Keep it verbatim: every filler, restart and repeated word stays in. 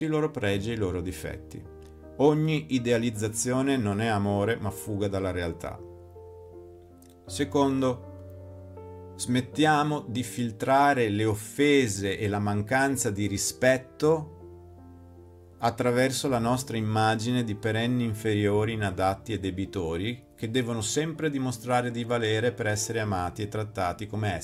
i loro pregi e i loro difetti. Ogni idealizzazione non è amore, ma fuga dalla realtà. Secondo, smettiamo di filtrare le offese e la mancanza di rispetto attraverso la nostra immagine di perenni inferiori, inadatti e debitori che devono sempre dimostrare di valere per essere amati e trattati come esseri